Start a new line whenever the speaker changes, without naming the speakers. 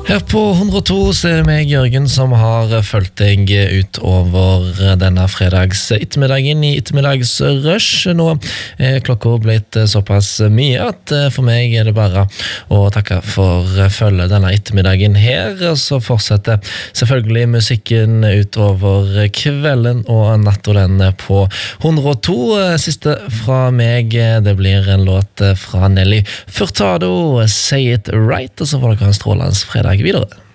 Her på 102 så er det meg, Jørgen, som har fulgt deg utover denne fredags ettermiddagen i ettermiddagsrush. Nå er klokka blitt såpass mye at for meg er det bare å takke for følge denne ettermiddagen her, og så fortsetter selvfølgelig musikken utover kvelden og natten på 102. Siste fra meg, det blir en låt fra Nelly Furtado, Say It Right, og så får dere en strålende fredag videre.